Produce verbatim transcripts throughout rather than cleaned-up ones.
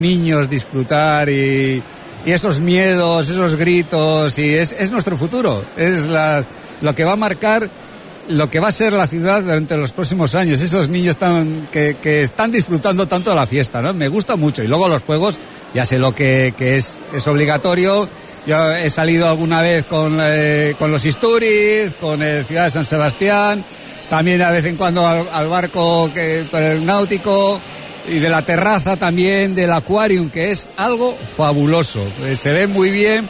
niños disfrutar y, y esos miedos, esos gritos, y es, es nuestro futuro, es la, lo que va a marcar lo que va a ser la ciudad durante los próximos años, esos niños tan, que, que están disfrutando tanto de la fiesta, ¿no? Me gusta mucho, y luego los juegos, ya sé lo que, que es, es obligatorio. Yo he salido alguna vez con, eh, con los Isturiz, con el Ciudad de San Sebastián, también de vez en cuando al, al barco que, por el náutico, y de la terraza también, del Aquarium, que es algo fabuloso. Se ve muy bien,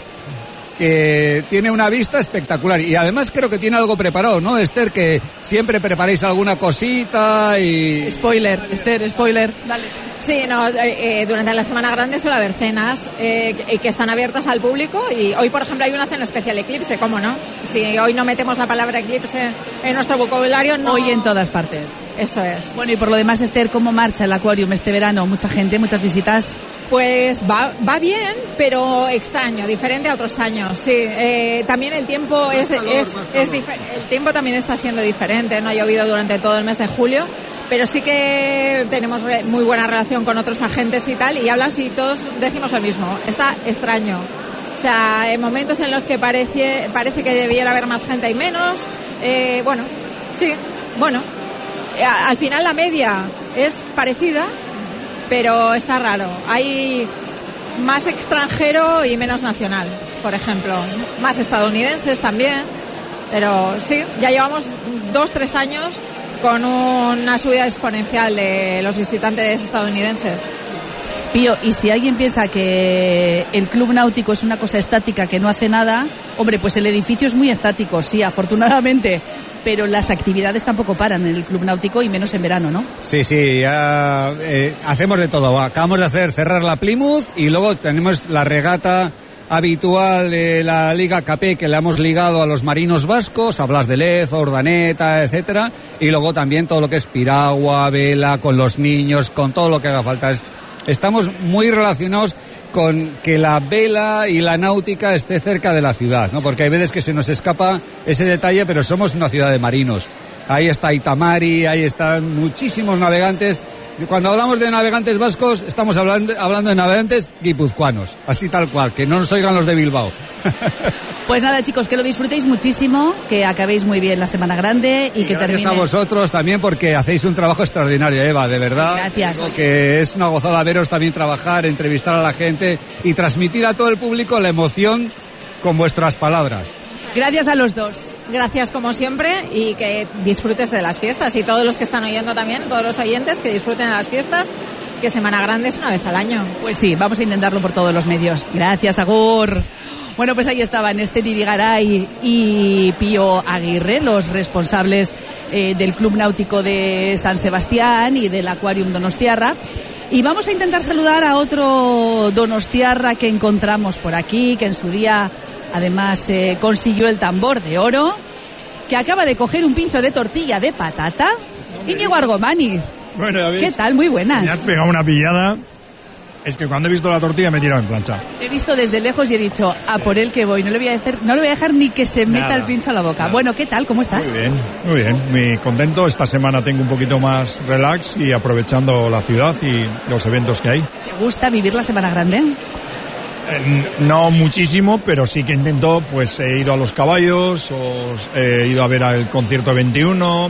que tiene una vista espectacular. Y además creo que tiene algo preparado, ¿no, Esther? Que siempre preparáis alguna cosita y... Spoiler, Esther, spoiler. Dale. Sí, no, eh, durante la Semana Grande suele haber cenas eh, que, que están abiertas al público, y hoy, por ejemplo, hay una cena especial eclipse, ¿cómo no? Si hoy no metemos la palabra eclipse en nuestro vocabulario, no... Hoy en todas partes. Eso es. Bueno, y por lo demás, Esther, ¿cómo marcha el Aquarium este verano? ¿Mucha gente, muchas visitas? Pues va, va bien, pero extraño, diferente a otros años, sí. Eh, también el tiempo es, calor, es, es difer- el tiempo también está siendo diferente, no ha llovido durante todo el mes de julio, pero sí que tenemos re- muy buena relación con otros agentes y tal, y hablas y todos decimos lo mismo, está extraño. O sea, en momentos en los que parece, parece que debiera haber más gente y menos, eh, bueno, sí, bueno, eh, al final la media es parecida, pero está raro. Hay más extranjero y menos nacional, por ejemplo. Más estadounidenses también. Pero sí, ya llevamos dos, tres años con una subida exponencial de los visitantes estadounidenses. Pío, y si alguien piensa que el club náutico es una cosa estática que no hace nada, hombre, pues el edificio es muy estático, sí, afortunadamente, pero las actividades tampoco paran en el club náutico, y menos en verano, ¿no? Sí, sí, ya, eh, hacemos de todo. Acabamos de hacer cerrar la Plymouth, y luego tenemos la regata habitual de la Liga K P, que le hemos ligado a los marinos vascos, a Blas de Lezo, Urdaneta, etcétera, y luego también todo lo que es piragua, vela, con los niños, con todo lo que haga falta. Es, estamos muy relacionados con que la vela y la náutica esté cerca de la ciudad, ¿no? Porque hay veces que se nos escapa ese detalle, pero somos una ciudad de marinos. Ahí está Itamari, ahí están muchísimos navegantes. Cuando hablamos de navegantes vascos, estamos hablando, hablando de navegantes guipuzcoanos, así tal cual, que no nos oigan los de Bilbao. Pues nada, chicos, que lo disfrutéis muchísimo, que acabéis muy bien la Semana Grande y, y que gracias termine... a vosotros también, porque hacéis un trabajo extraordinario, Eva, de verdad. Gracias. Digo que es una gozada veros también trabajar, entrevistar a la gente y transmitir a todo el público la emoción con vuestras palabras. Gracias a los dos. Gracias como siempre, y que disfrutes de las fiestas, y todos los que están oyendo también, todos los oyentes, que disfruten de las fiestas, que Semana Grande es una vez al año. Pues sí, vamos a intentarlo por todos los medios. Gracias, Agur. Bueno, pues ahí estaban Esther Irigaray y Pío Aguirre, los responsables eh, del Club Náutico de San Sebastián y del Aquarium Donostiarra. Y vamos a intentar saludar a otro donostiarra que encontramos por aquí, que en su día además eh, consiguió el tambor de oro, que acaba de coger un pincho de tortilla de patata. Íñigo Argomani. Bueno, ya ves, ¿qué tal? Muy buenas. Me has pegado una pillada. Es que cuando he visto la tortilla me he tirado en plancha. He visto desde lejos y he dicho, a por él que voy. No le voy a hacer, no le voy a dejar ni que se meta Nada, el pincho a la boca. nada. Bueno, ¿qué tal? ¿Cómo estás? Muy bien, muy bien. Muy contento. Esta semana tengo un poquito más relax y aprovechando la ciudad y los eventos que hay. ¿Te gusta vivir la Semana Grande? Eh, no muchísimo, pero sí que intento, pues he ido a los caballos, os, he ido a ver el concierto veintiuno,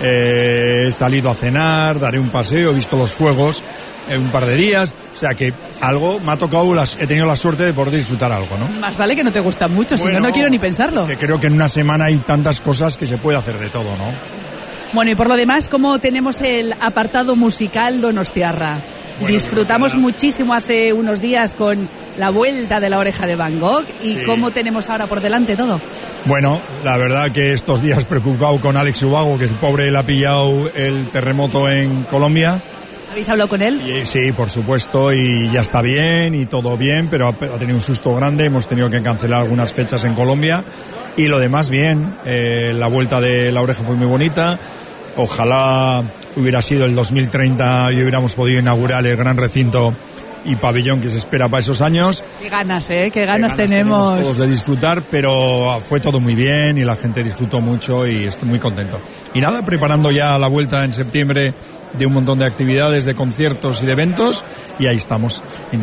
eh, he salido a cenar, daré un paseo, he visto los fuegos en un par de días, o sea que algo me ha tocado, las, he tenido la suerte de poder disfrutar algo, ¿no? Más vale que no te gusta mucho, Bueno, si no, no quiero ni pensarlo. Es que creo que en una semana hay tantas cosas que se puede hacer de todo, ¿no? Bueno, y por lo demás, ¿cómo tenemos el apartado musical donostiarra? Bueno, Disfrutamos verdad. muchísimo hace unos días con la vuelta de La Oreja de Van Gogh. ¿Y Sí. cómo tenemos ahora por delante todo? Bueno, la verdad que estos días preocupado con Alex Ubago, que el pobre le ha pillado el terremoto en Colombia. ¿Habéis hablado con él? Y, sí, por supuesto, y ya está bien y todo bien, pero ha, ha tenido un susto grande, hemos tenido que cancelar algunas fechas en Colombia y lo demás bien. Eh, la vuelta de La Oreja fue muy bonita, ojalá hubiera sido el dos mil treinta y hubiéramos podido inaugurar el gran recinto y pabellón que se espera para esos años. Qué ganas, ¿eh? Qué ganas, Qué ganas tenemos. tenemos todos de disfrutar, pero fue todo muy bien y la gente disfrutó mucho y estoy muy contento. Y nada, preparando ya la vuelta en septiembre de un montón de actividades, de conciertos y de eventos, y ahí estamos.